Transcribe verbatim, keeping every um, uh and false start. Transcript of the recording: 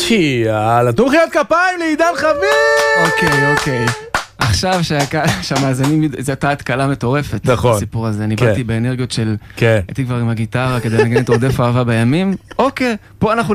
יאללה, תנו מחיאות כפיים לעידן חביב! אוקיי, אוקיי. עכשיו שהמאזינים, זו הייתה התקלה מטורפת. נכון. הסיפור הזה, אני באתי באנרגיות של... כן. הייתי כבר עם הגיטרה כדי לנגן את רודף אהבה בימים. אוקיי, פה אנחנו